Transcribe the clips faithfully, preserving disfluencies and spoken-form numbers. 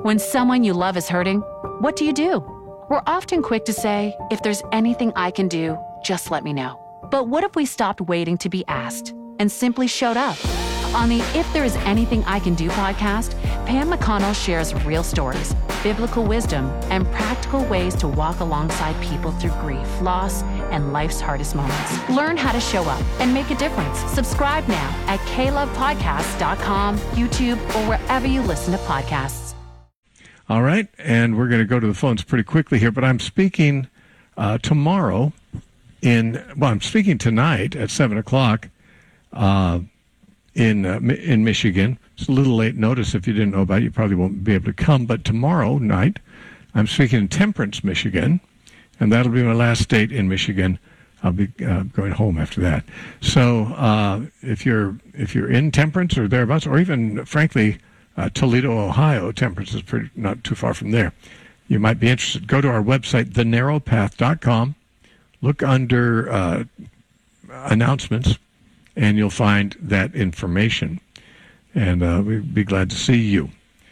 When someone you love is hurting, what do you do? We're often quick to say, if there's anything I can do, just let me know. But what if we stopped waiting to be asked and simply showed up? On the If There Is Anything I Can Do podcast, Pam McConnell shares real stories, biblical wisdom, and practical ways to walk alongside people through grief, loss, and life's hardest moments. Learn how to show up and make a difference. Subscribe now at k love podcast dot com, YouTube, or wherever you listen to podcasts. All right, and we're going to go to the phones pretty quickly here, but I'm speaking uh, tomorrow in, well, I'm speaking tonight at seven o'clock uh, in uh, in Michigan. It's a little late notice if you didn't know about it. You probably won't be able to come, but tomorrow night I'm speaking in Temperance, Michigan, and that'll be my last date in Michigan. I'll be uh, going home after that. So uh, if you're if you're in Temperance or thereabouts, or even, frankly, uh, Toledo, Ohio, Temperance is pretty, not too far from there, you might be interested. Go to our website, the narrow path dot com. Look under uh, announcements, and you'll find that information. And uh, we'd be glad to see you.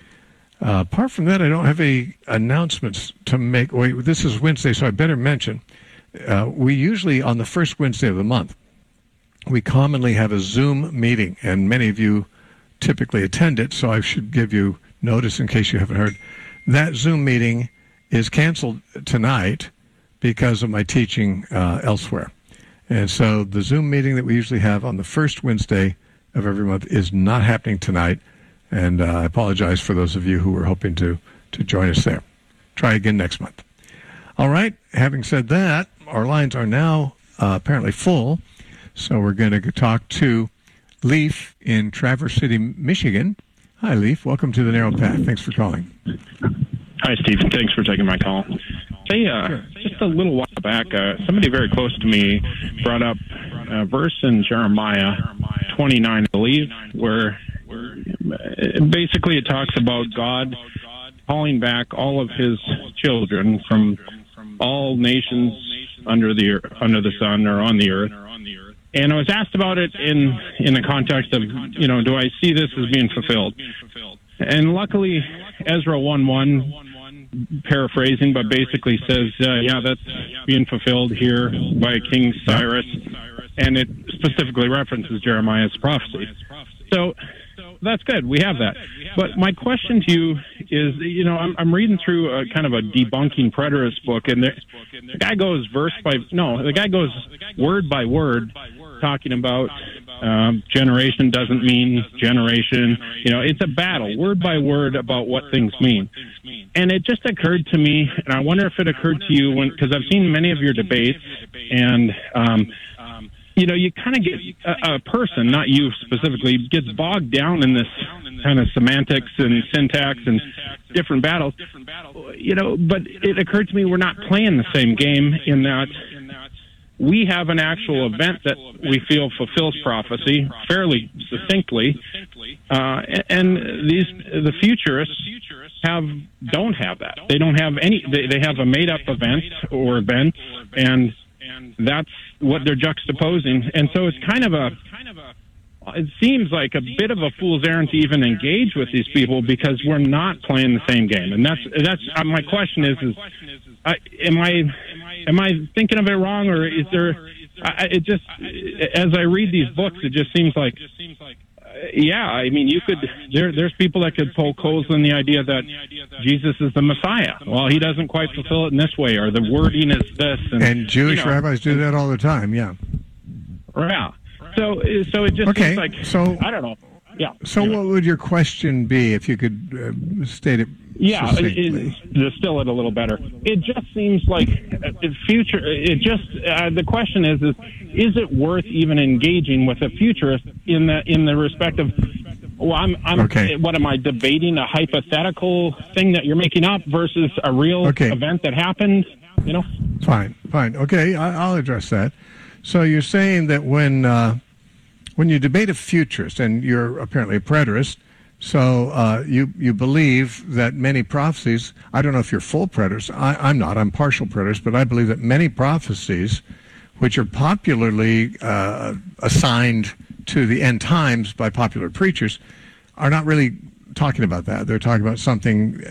Uh, apart from that, I don't have any announcements to make. Wait, this is Wednesday, so I better mention. Uh, we usually, on the first Wednesday of the month, we commonly have a Zoom meeting, and many of you typically attend it, so I should give you notice in case you haven't heard. That Zoom meeting is canceled tonight because of my teaching uh, elsewhere. And so the Zoom meeting that we usually have on the first Wednesday of every month is not happening tonight, and uh, I apologize for those of you who were hoping to, to join us there. Try again next month. All right, having said that, our lines are now uh, apparently full, so we're going to talk to Leaf in Traverse City, Michigan. Hi, Leaf. Welcome to the Narrow Path. Thanks for calling. Hi, Steve. Thanks for taking my call. Hey, uh, just a little while back, uh, somebody very close to me brought up a verse in Jeremiah twenty-nine, I believe, where basically it talks about God calling back all of his children from all nations under the under the sun or on the earth. And I was asked about it in in the context of, you know, do I see this as being fulfilled? And luckily, Ezra one one, paraphrasing, but basically says, uh, yeah, that's being fulfilled here by King Cyrus, and it specifically references Jeremiah's prophecy. So that's good. We have that. But my question to you is, you know, I'm, I'm reading through a kind of a debunking preterist book, and the, the guy goes verse by, no, the guy goes word by word talking about um, generation doesn't mean generation. You know, it's a battle, word by word, about what things mean. And it just occurred to me, and I wonder if it occurred to you, when, because I've seen many of your debates, and um, you know, you kind of get a, a person, not you specifically, gets bogged down in this kind of semantics and syntax and different battles. You know, but it occurred to me we're not playing the same game in that we have an actual event that we feel fulfills prophecy fairly succinctly, uh, and these the futurists have don't have that. They don't have any. They, they have a made-up event or events, and that's what they're juxtaposing. And so it's kind of a, it seems like a bit of a fool's errand to even engage with these people, because we're not playing the same game. And that's, that's, uh, my question is, is, uh, am I, am I thinking of it wrong, or is there, I, it just, as I read these books, it just seems like, uh, yeah, I mean, you could, there, there's people that could poke holes in the idea that Jesus is the Messiah. Well, he doesn't quite fulfill it in this way, or the wording is this. And, and Jewish you know, rabbis do that all the time, yeah. Yeah. So, so it just okay, seems like, so, I don't know. Yeah. So anyway. What would your question be if you could uh, state it Yeah, succinctly? it, distill it a little better. It just seems like the future, it just, uh, the question is, is, is it worth even engaging with a futurist in the, in the respect of, well, I'm, I'm, okay. what am I debating, a hypothetical thing that you're making up versus a real okay. event that happened, you know? Fine, fine. Okay, I, I'll address that. So you're saying that when, uh, when you debate a futurist, and you're apparently a preterist, so uh, you you believe that many prophecies, I don't know if you're full preterist, I, I'm not, I'm partial preterist, but I believe that many prophecies, which are popularly uh, assigned to the end times by popular preachers, are not really talking about that. They're talking about something